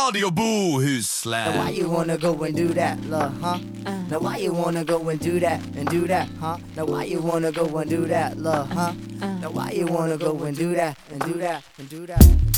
Radio Bohuslän. Now why you wanna go and do that, love, huh? Now why you wanna go and do that, huh? Now why you wanna go and do that, love, huh? Now why you wanna go and do that, and do that, and do that?